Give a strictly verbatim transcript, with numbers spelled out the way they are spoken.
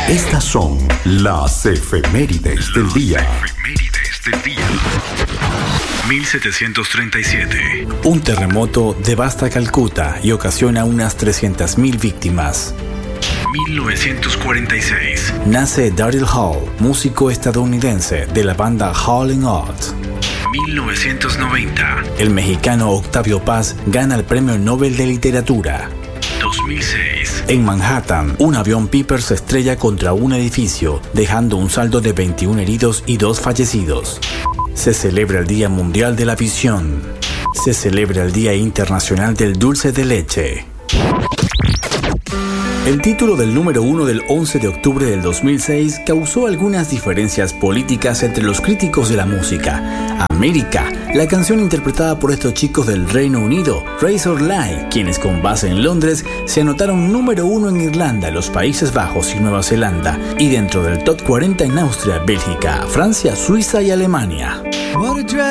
Estas son las efemérides del día. Efemérides del día. mil setecientos treinta y siete. Un terremoto devasta Calcuta y ocasiona unas trescientas mil víctimas. mil novecientos cuarenta y seis. Nace Daryl Hall, músico estadounidense de la banda Hall and Oates. mil novecientos noventa. El mexicano Octavio Paz gana el Premio Nobel de Literatura. dos mil seis. En Manhattan, un avión Piper se estrella contra un edificio, dejando un saldo de veintiún heridos y dos fallecidos. Se celebra el Día Mundial de la Visión. Se celebra el Día Internacional del Dulce de Leche. El título del número uno del once de octubre del dos mil seis causó algunas diferencias políticas entre los críticos de la música. América, la canción interpretada por estos chicos del Reino Unido, Razor Light, quienes con base en Londres se anotaron número uno en Irlanda, los Países Bajos y Nueva Zelanda, y dentro del top cuarenta en Austria, Bélgica, Francia, Suiza y Alemania.